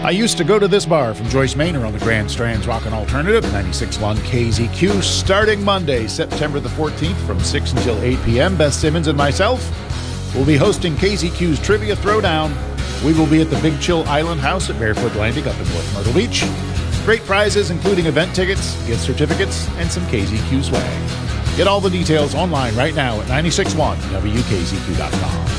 I used to go to this bar from Joyce Maynor on the Grand Strand's Rockin' Alternative, 96.1 KZQ, starting Monday, September the 14th from 6 until 8 p.m. Beth Simmons and myself will be hosting KZQ's Trivia Throwdown. We will be at the Big Chill Island House at Barefoot Landing up in North Myrtle Beach. Great prizes, including event tickets, gift certificates, and some KZQ swag. Get all the details online right now at 961WKZQ.com.